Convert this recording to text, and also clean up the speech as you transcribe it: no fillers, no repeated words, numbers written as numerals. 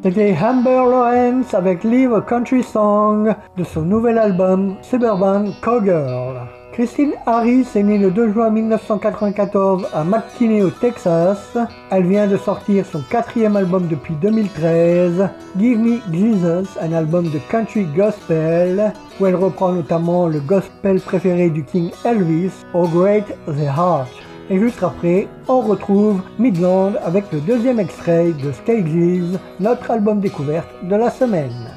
C'était Amber Lawrence avec Live a Country Song de son nouvel album Suburban Cowgirl. Christine Harris est née le 2 juin 1994 à McKinney au Texas. Elle vient de sortir son 4e album depuis 2013, Give Me Jesus, un album de country gospel, où elle reprend notamment le gospel préféré du King Elvis, Oh Great the Heart. Et juste après, on retrouve Midland avec le 2e extrait de Stages, notre album découverte de la semaine.